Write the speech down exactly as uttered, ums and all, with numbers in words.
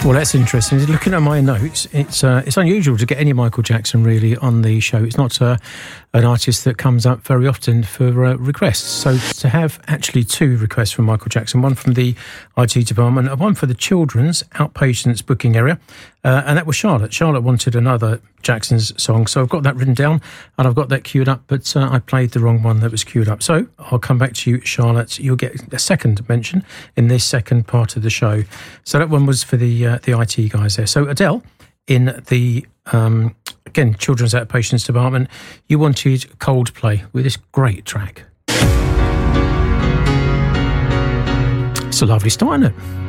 Well, that's interesting. Looking at my notes, it's uh, it's unusual to get any Michael Jackson really on the show. It's not uh, an artist that comes up very often for uh, requests. So to have actually two requests from Michael Jackson, one from the I T department and one for the children's outpatients booking area, uh, and that was Charlotte. Charlotte wanted another Jackson's song, so I've got that written down and I've got that queued up, but uh, I played the wrong one that was queued up. So I'll come back to you, Charlotte. You'll get a second mention in this second part of the show. So that one was for the uh, the I T guys there. So Adele, in the um, again children's outpatients department, you wanted Coldplay with this great track. It's a lovely start, isn't it?